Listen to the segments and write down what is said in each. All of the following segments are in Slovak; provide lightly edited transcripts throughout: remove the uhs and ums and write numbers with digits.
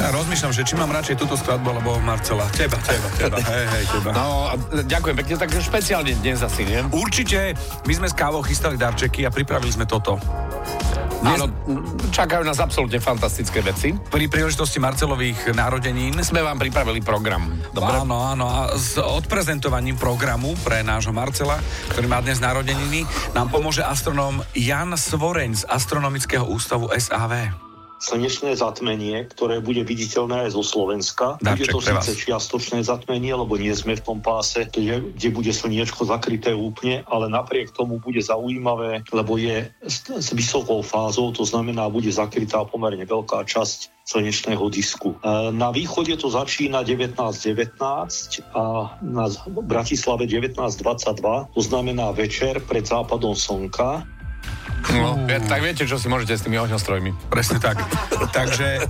Ja rozmýšľam, že či mám radšej túto skladbu, alebo Marcela. Teba. Hej, teba. No, ďakujem pekne, tak špeciálne dnes asi, nie? Určite. My sme s Kávou chystali darčeky a pripravili sme toto. Áno, čakajú nás absolútne fantastické veci. Pri príležitosti Marcelových narodenín Sme vám pripravili program. Dobre? Áno. A s odprezentovaním programu pre nášho Marcela, ktorý má dnes narodeniny, nám pomôže astronóm Jan Svoreň z Astronomického ústavu SAV. Slnečné zatmenie, ktoré bude viditeľné aj zo Slovenska. Bude to síce čiastočné zatmenie, lebo nie sme v tom páse, kde bude slniečko zakryté úplne, ale napriek tomu bude zaujímavé, lebo je s vysokou fázou, to znamená, bude zakrytá pomerne veľká časť slnečného disku. Na východe to začína 19:19 a na Bratislave 19:22, to znamená večer pred západom slnka. No, tak viete, čo si môžete s tými ohňostrojmi. Presne tak. Takže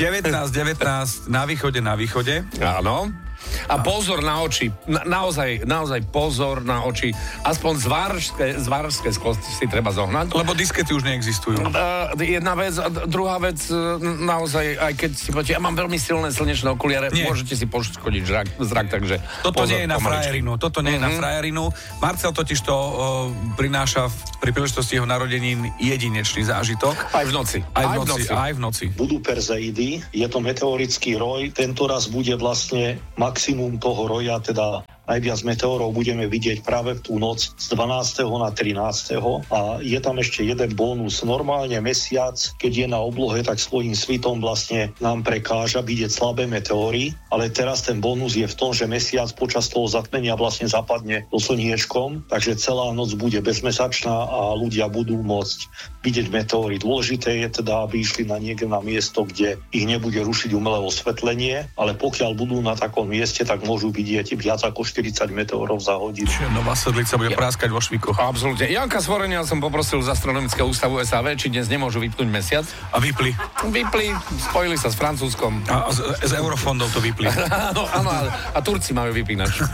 19:19 na východe. Áno. A pozor na oči. Naozaj pozor na oči. Aspoň zvárske sklo si treba zohnať. Lebo diskety už neexistujú. Jedna vec. A druhá vec, naozaj, aj keď si poviete, ja mám veľmi silné slnečné okuliare, môžete si poškodiť zrak, takže Toto pozor, nie je na frajerinu. Marcel totiž to prináša pri príležitosti jeho narodenín jedinečný zážitok. Aj v noci. Aj v noci. Budú Perseidy, je to meteorický roj, tento raz bude vlastne maximum toho roja, teda najviac meteorov budeme vidieť práve v tú noc z 12. na 13. A je tam ešte jeden bonus. Normálne mesiac, keď je na oblohe, tak svojím svitom vlastne nám prekáža vidieť slabé meteóry, ale teraz ten bonus je v tom, že mesiac počas toho zatmenia vlastne zapadne do slniečkom, takže celá noc bude bezmesačná a ľudia budú môcť vidieť meteóry. Dôležité je teda, aby išli na niekde na miesto, kde ich nebude rušiť umelé osvetlenie, ale pokiaľ budú na takom mieste, tak môžu vidieť viac ako 40 meteorov za hodinu. Čiže Nová Sedlica bude práskať vo švíkoch. Absolútne. Janka Svorenia som poprosil z Astronomického ústavu SAV, či dnes nemôžu vypnúť mesiac. A vypli, spojili sa s Francúzskom. A z eurofondov to vypli. Áno, a Turci majú vypínač.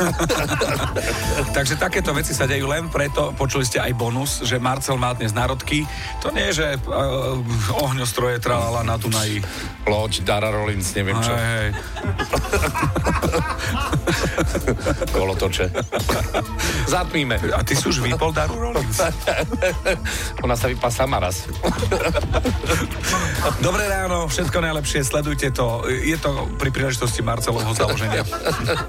Takže takéto veci sa dejú len preto, počuli ste aj bonus, že Marcel má dnes národky. To nie je, že ohňostroje tralala na Dunaji. Loď, Dara Rollins, neviem čo. Hej. Kolotoče. Zatmíme. A ty si už vypol Daru Rollins? Ona sa vypá sama raz. Dobré ráno, všetko najlepšie, sledujte to. Je to pri príležitosti Marcelovho založenia.